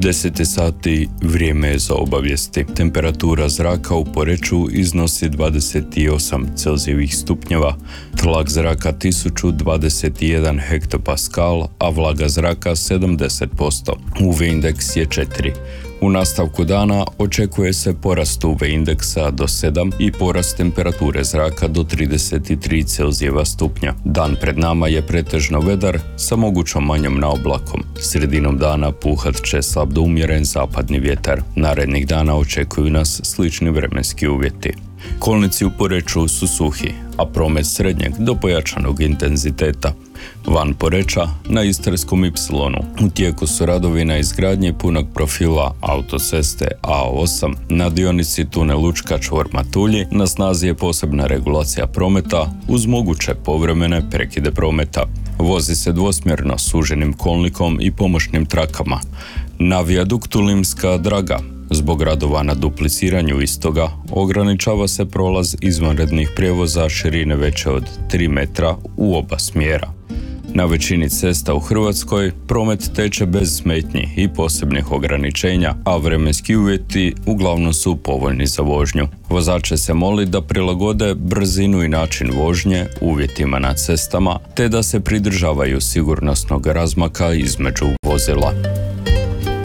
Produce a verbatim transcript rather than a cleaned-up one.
deset sati, vrijeme je za obavijesti. Temperatura zraka u Poreču iznosi dvadeset osam Celzijevih stupnjeva, tlak zraka tisuću dvadeset jedan hektopaskal, a vlaga zraka sedamdeset posto. U V indeks je četiri. U nastavku dana očekuje se porast U V indeksa do sedam i porast temperature zraka do trideset tri Celzijeva stupnja. Dan pred nama je pretežno vedar sa mogućom manjom naoblakom. Sredinom dana puhat će slab do umjeren zapadni vjetar. Narednih dana očekuju nas slični vremenski uvjeti. Kolnici u Poreču su suhi, a promet srednjeg do pojačanog intenziteta. Van Poreča, na Istarskom Ipsilonu, u tijeku su radovi na izgradnji punog profila autoceste A osam na dionici tunel Učka čvor Matulji. Na snazi je posebna regulacija prometa uz moguće povremene prekide prometa. Vozi se dvosmjerno suženim kolnikom i pomoćnim trakama. Na vijaduktu Limska Draga, zbog radova na dupliciranju istoga, ograničava se prolaz izvanrednih prijevoza širine veće od tri metra u oba smjera. Na većini cesta u Hrvatskoj promet teče bez smetnji i posebnih ograničenja, a vremenski uvjeti uglavnom su povoljni za vožnju. Vozače se moli da prilagode brzinu i način vožnje uvjetima na cestama, te da se pridržavaju sigurnosnog razmaka između vozila.